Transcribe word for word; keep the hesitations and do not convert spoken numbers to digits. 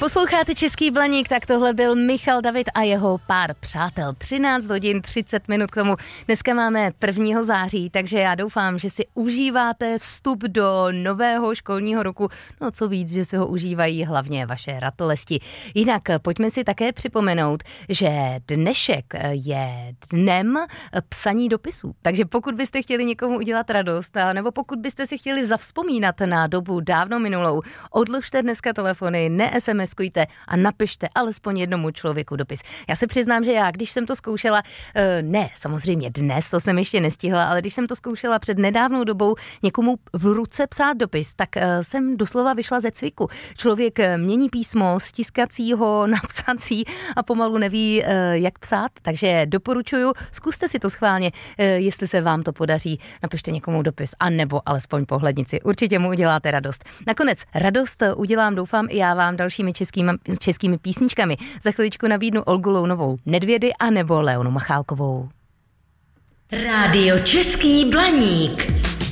Posloucháte Český Blaník, tak tohle byl Michal David a jeho pár přátel. třináct hodin třicet minut k tomu. Dneska máme prvního září, takže já doufám, že si užíváte vstup do nového školního roku. No co víc, že si ho užívají hlavně vaše ratolesti. Jinak pojďme si také připomenout, že dnešek je dnem psaní dopisů. Takže pokud byste chtěli někomu udělat radost, nebo pokud byste si chtěli zavzpomínat na dobu dávno minulou, odložte dneska telefony, ne SMSkujte a napište alespoň jednomu člověku dopis. Já se přiznám, že já, když jsem to zkoušela, ne, samozřejmě dnes, to jsem ještě nestihla, ale když jsem to zkoušela před nedávnou dobou někomu v ruce psát dopis, tak jsem doslova vyšla ze cviku. Člověk mění písmo z tiskacího na psací a pomalu neví, jak psát, takže doporučuju, zkuste si to schválně, jestli se vám to podaří, napište někomu dopis, anebo alespoň pohlednici. Určitě mu uděláte radost. Nakonec radost udělám, doufám, i já vám dalšími českými, českými písničkami. Za chviličku nabídnu Olgu Lounovou Nedvědy a nebo Leonu Machálkovou. Rádio Český Blaník.